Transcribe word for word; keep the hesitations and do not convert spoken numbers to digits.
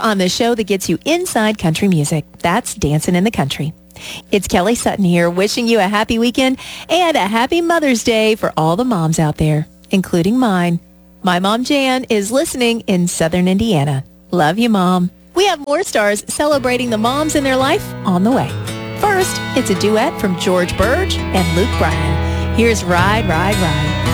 on the show that gets you inside country music. That's Dancing in the Country. It's Kelly Sutton here, wishing you a happy weekend and a happy Mother's Day for all the moms out there, including mine. My mom, Jan, is listening in Southern Indiana. Love you, Mom. We have more stars celebrating the moms in their life on the way. First, it's a duet from George Burge and Luke Bryan. Here's Ride, Ride, Ride.